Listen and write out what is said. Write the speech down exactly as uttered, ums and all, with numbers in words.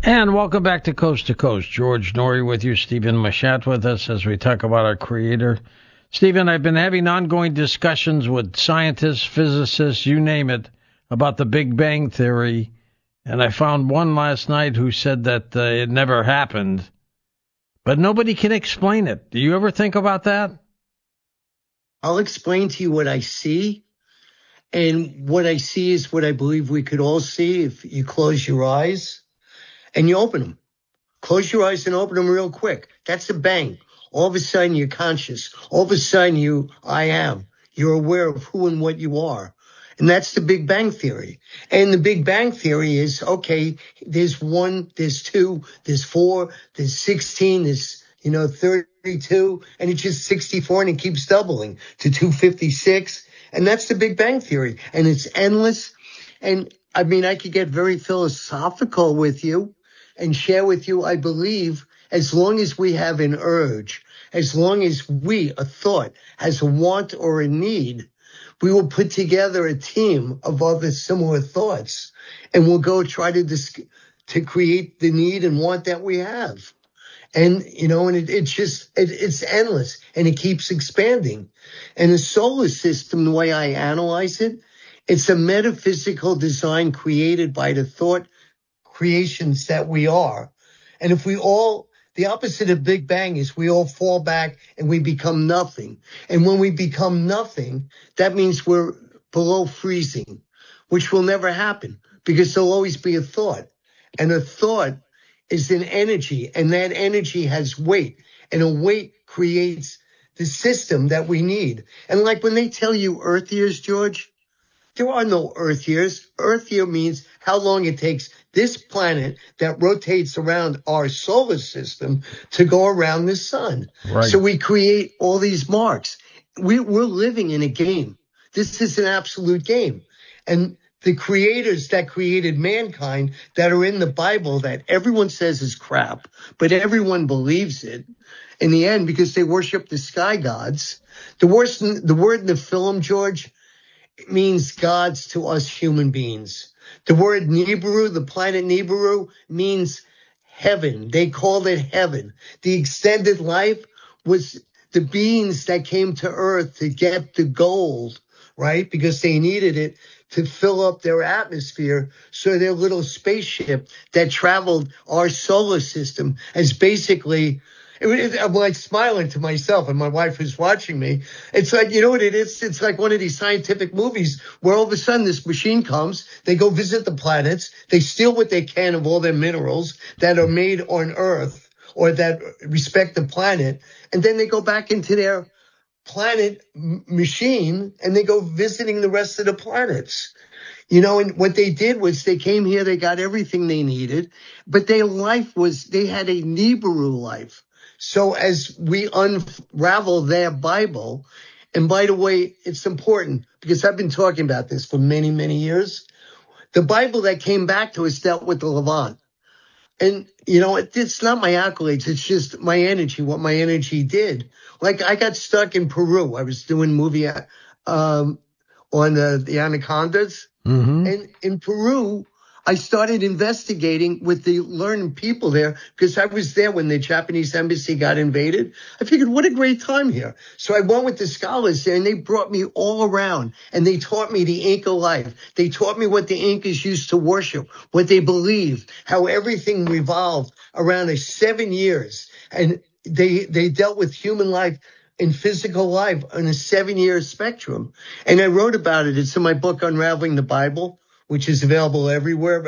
And welcome back to Coast to Coast. George Noory with you, Stephen Machat with us as we talk about our Creator. Stephen, I've been having ongoing discussions with scientists, physicists, you name it, about the Big Bang Theory, and I found one last night who said that uh, it never happened, but nobody can explain it. Do you ever think about that? I'll explain to you what I see, and what I see is what I believe we could all see if you close your eyes and you open them. Close your eyes and open them real quick. That's a bang. All of a sudden you're conscious. All of a sudden you, I am. You're aware of who and what you are. And that's the Big Bang Theory. And the Big Bang Theory is, okay, there's one, there's two, there's four, there's sixteen, there's, you know, thirty-two, and it's just sixty-four, and it keeps doubling to two hundred fifty-six. And that's the Big Bang Theory. And it's endless. And I mean, I could get very philosophical with you and share with you, I believe, as long as we have an urge, as long as we, a thought, has a want or a need, we will put together a team of other similar thoughts, and we'll go try to dis- to create the need and want that we have. And, you know, and it, it's just, it, it's endless, and it keeps expanding. And the solar system, the way I analyze it, it's a metaphysical design created by the thought creations that we are. And if we all, the opposite of Big Bang is we all fall back and we become nothing. And when we become nothing, that means we're below freezing, which will never happen because there'll always be a thought. And a thought is an energy, and that energy has weight, and a weight creates the system that we need. And like when they tell you Earth years, George, there are no Earth years. Earth year means how long it takes this planet that rotates around our solar system to go around the sun. Right. So we create all these marks. We, we're living in a game. This is an absolute game. And the creators that created mankind that are in the Bible that everyone says is crap, but everyone believes it in the end because they worship the sky gods. The worst, the word in the film, George, it means gods to us human beings. The word Nibiru, the planet Nibiru, means heaven. They called it heaven. The extended life was the beings that came to Earth to get the gold, right? Because they needed it to fill up their atmosphere. So their little spaceship that traveled our solar system as basically, It, it, I'm like smiling to myself, and my wife is watching me. It's like, you know what it is? It's like one of these scientific movies where all of a sudden this machine comes, they go visit the planets, they steal what they can of all their minerals that are made on Earth or that respect the planet, and then they go back into their planet m- machine and they go visiting the rest of the planets. You know, and what they did was they came here, they got everything they needed, but their life was, they had a Nibiru life. So as we unravel their Bible, and by the way, it's important because I've been talking about this for many, many years. The Bible that came back to us dealt with the Levant. And, you know, it, it's not my accolades. It's just my energy, what my energy did. Like I got stuck in Peru. I was doing a movie um, on the, the anacondas. Mm-hmm. And in Peru, I started investigating with the learned people there because I was there when the Japanese embassy got invaded. I figured, what a great time here. So I went with the scholars there, and they brought me all around, and they taught me the Inca life. They taught me what the Incas used to worship, what they believed, how everything revolved around a seven years. And they, they dealt with human life in physical life on a seven-year spectrum. And I wrote about it. It's in my book, Unraveling the Bible, which is available everywhere.